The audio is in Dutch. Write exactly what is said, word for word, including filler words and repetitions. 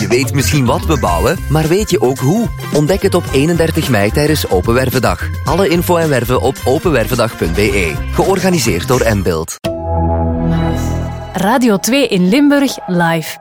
Je weet misschien wat we bouwen, maar weet je ook hoe? Ontdek het op eenendertig mei tijdens Open Wervendag. Alle info en werven op openwervendag punt b e. Georganiseerd door M-Build. Radio twee in Limburg live.